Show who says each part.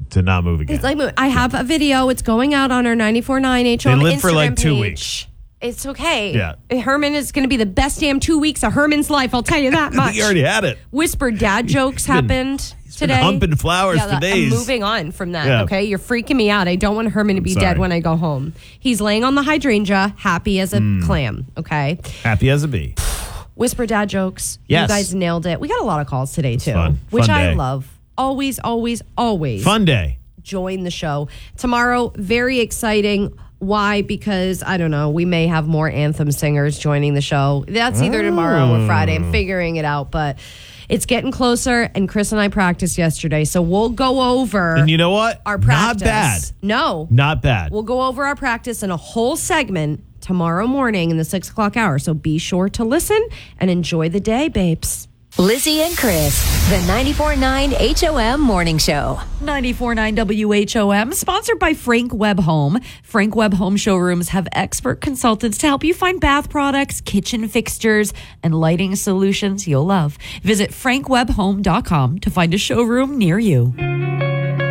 Speaker 1: to not move again.
Speaker 2: It's like I have a video. It's going out on our 94.9 HOM
Speaker 1: They live
Speaker 2: Instagram
Speaker 1: for like 2
Speaker 2: page.
Speaker 1: weeks.
Speaker 2: It's okay.
Speaker 1: Yeah.
Speaker 2: Herman is going to be the best damn 2 weeks of Herman's life. I'll tell you that much.
Speaker 1: He already had it.
Speaker 2: Whispered dad jokes happened today.
Speaker 1: Been humping flowers for days.
Speaker 2: I'm moving on from that,
Speaker 1: Yeah.
Speaker 2: okay? You're freaking me out. I don't want Herman to be dead when I go home. He's laying on the hydrangea, happy as a clam, okay?
Speaker 1: Happy as a bee.
Speaker 2: Whisper dad jokes.
Speaker 1: Yes.
Speaker 2: You guys nailed it. We got a lot of calls today, too,
Speaker 1: fun.
Speaker 2: which
Speaker 1: Fun
Speaker 2: I
Speaker 1: day.
Speaker 2: love. Always, always, always.
Speaker 1: Fun day.
Speaker 2: Join the show. Tomorrow, very exciting. Why? Because, I don't know, we may have more anthem singers joining the show. That's either tomorrow or Friday. I'm figuring it out, but it's getting closer, and Chris and I practiced yesterday, so we'll go over
Speaker 1: And you know what?
Speaker 2: our practice.
Speaker 1: Not bad.
Speaker 2: No.
Speaker 1: Not bad.
Speaker 2: We'll go over our practice in a whole segment tomorrow morning in the 6 o'clock hour, so be sure to listen and enjoy the day, babes.
Speaker 3: Lizzie and Chris, the 94.9 HOM Morning Show.
Speaker 4: 94.9 WHOM, sponsored by Frank Webb Home. Frank Webb Home showrooms have expert consultants to help you find bath products, kitchen fixtures, and lighting solutions you'll love. Visit frankwebbhome.com to find a showroom near you.